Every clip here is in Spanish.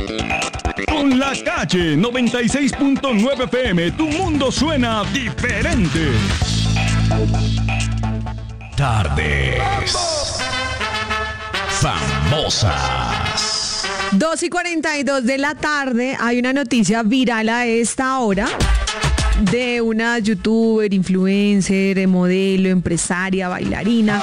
Con La Calle 96.9 FM, tu mundo suena diferente. Tardes famosas. 2:42 de la tarde, hay una noticia viral a esta hora de una youtuber, influencer, modelo, empresaria, bailarina.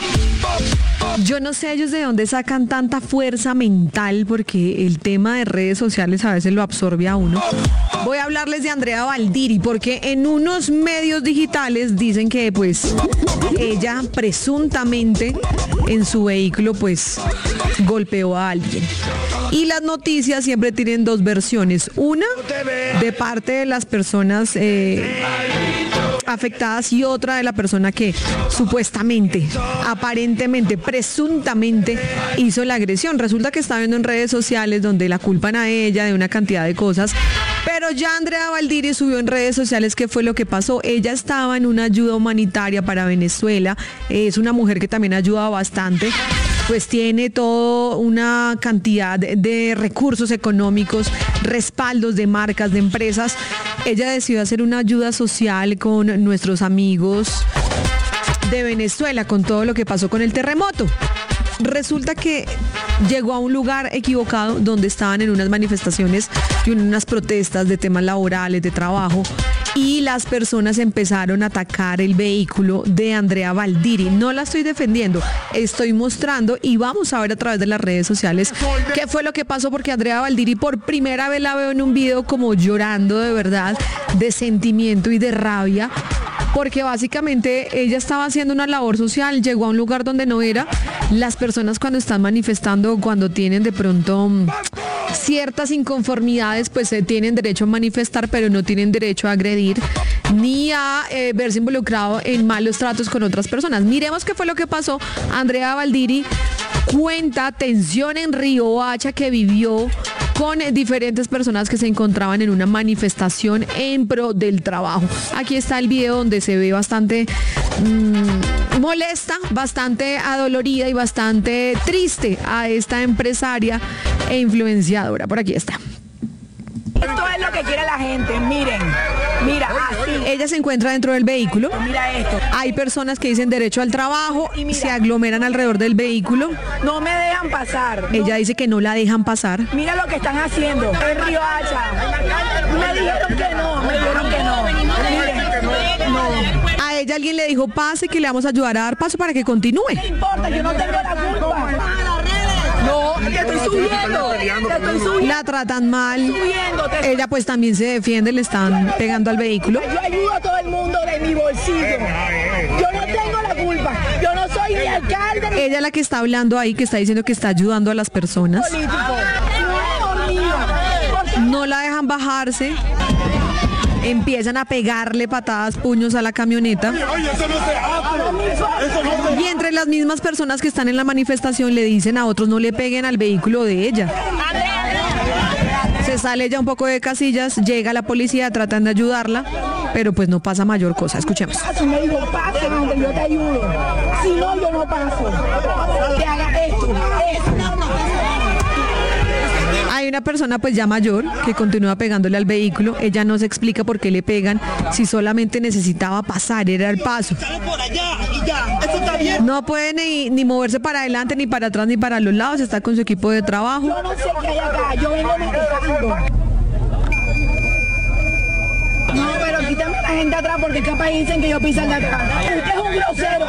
Yo no sé ellos de dónde sacan tanta fuerza mental, porque el tema de redes sociales a veces lo absorbe a uno. Voy a hablarles de Andrea Valdiri, porque en unos medios digitales dicen que pues ella presuntamente en su vehículo pues golpeó a alguien. Y las noticias siempre tienen dos versiones. Una de parte de las personas afectadas y otra de la persona que supuestamente, aparentemente, presuntamente hizo la agresión. Resulta que está viendo en redes sociales donde la culpan a ella de una cantidad de cosas. Pero ya Andrea Valdiri subió en redes sociales qué fue lo que pasó. Ella estaba en una ayuda humanitaria para Venezuela. Es una mujer que también ayuda bastante. Pues tiene toda una cantidad de recursos económicos, respaldos de marcas, de empresas. Ella decidió hacer una ayuda social con nuestros amigos de Venezuela, con todo lo que pasó con el terremoto. Resulta que llegó a un lugar equivocado donde estaban en unas manifestaciones y en unas protestas de temas laborales, de trabajo, y las personas empezaron a atacar el vehículo de Andrea Valdiri. No la estoy defendiendo, estoy mostrando y vamos a ver a través de las redes sociales qué fue lo que pasó, porque Andrea Valdiri por primera vez la veo en un video como llorando de verdad, de sentimiento y de rabia, porque básicamente ella estaba haciendo una labor social, llegó a un lugar donde no era. Las personas cuando están manifestando, cuando tienen de pronto ciertas inconformidades, pues tienen derecho a manifestar, pero no tienen derecho a agredir ni a verse involucrado en malos tratos con otras personas. Miremos qué fue lo que pasó. Andrea Valdiri cuenta tensión en Riohacha que vivió con diferentes personas que se encontraban en una manifestación en pro del trabajo. Aquí está el video donde se ve bastante molesta, bastante adolorida y bastante triste a esta empresaria e influenciadora. Por aquí está. Esto es lo que quiere la gente, miren, mira, así. Ella se encuentra dentro del vehículo. Mira esto. Hay personas que dicen derecho al trabajo y se aglomeran alrededor del vehículo. No me dejan pasar. Ella dice que no la dejan pasar. Mira lo que están haciendo en Riohacha. Me dijeron que no, Miren, no. A ella alguien le dijo pase, que le vamos a ayudar a dar paso para que continúe. No importa, yo no tengo la culpa. No, te estoy subiendo. La tratan mal. Ella pues también se defiende, le están pegando al vehículo. Yo ayudo a todo el mundo de mi bolsillo. Yo no tengo la culpa. Yo no soy ni alcalde. Ella es la que está hablando ahí, que está diciendo que está ayudando a las personas. No la dejan bajarse. Empiezan a pegarle patadas, puños a la camioneta. Y entre las mismas personas que están en la manifestación le dicen a otros no le peguen al vehículo de ella. Se sale ya un poco de casillas, llega la policía, tratan de ayudarla, pero pues no pasa mayor cosa. Escuchemos. Me dijo, pase donde yo te ayudo. Si no, yo no paso. Que haga esto. Hay una persona pues ya mayor que continúa pegándole al vehículo. Ella no se explica por qué le pegan, si solamente necesitaba pasar, era el paso. No puede ni moverse para adelante, ni para atrás, ni para los lados. Está con su equipo de trabajo. Yo no sé qué hay acá, yo vengo manejando. No, pero quítame a la gente atrás porque capaz dicen que yo piso de atrás. Usted es un grosero.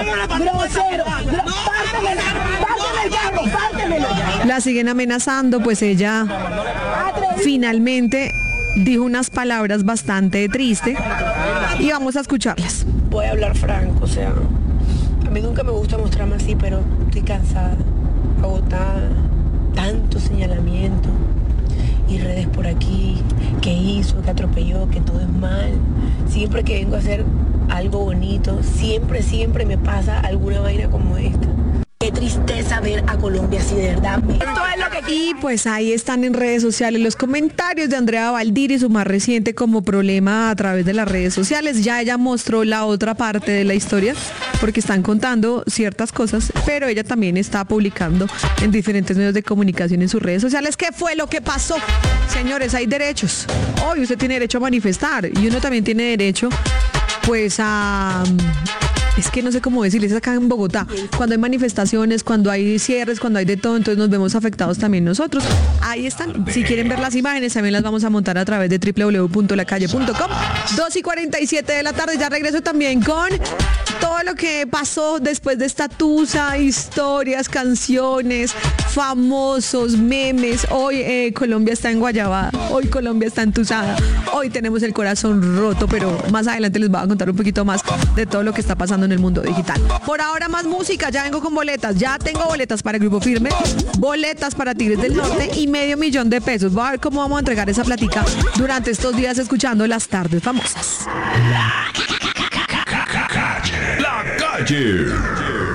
Párteme el carro, pártemelo. La siguen amenazando, pues ella finalmente dijo unas palabras bastante tristes y vamos a escucharlas. Voy a hablar franco, o sea, a mí nunca me gusta mostrarme así, pero estoy cansada, agotada, tanto señalamiento y redes por aquí, que hizo, que atropelló, que todo es mal. Siempre que vengo a hacer algo bonito, siempre me pasa alguna vaina como esta. Qué tristeza ver a Colombia así, de verdad. Esto es lo que... Y pues ahí están en redes sociales los comentarios de Andrea Valdiri, su más reciente como problema a través de las redes sociales. Ya ella mostró la otra parte de la historia, porque están contando ciertas cosas pero ella también está publicando en diferentes medios de comunicación en sus redes sociales qué fue lo que pasó. Señores, hay derechos. Hoy usted tiene derecho a manifestar y uno también tiene derecho pues a... Es que no sé cómo decirles, acá en Bogotá, cuando hay manifestaciones, cuando hay cierres, cuando hay de todo, entonces nos vemos afectados también nosotros. Ahí están, si quieren ver las imágenes, también las vamos a montar a través de www.lacalle.com. 2:47 de la tarde, ya regreso también con todo lo que pasó después de esta tusa, historias, canciones, famosos, memes. Hoy Colombia está en guayabada, hoy Colombia está entusada, hoy tenemos el corazón roto, pero más adelante les voy a contar un poquito más de todo lo que está pasando en el mundo digital. Por ahora más música, ya vengo con boletas, ya tengo boletas para el Grupo Firme, boletas para Tigres del Norte y $500,000 de pesos. Voy a ver cómo vamos a entregar esa platica durante estos días escuchando Las Tardes Famosas. La Calle.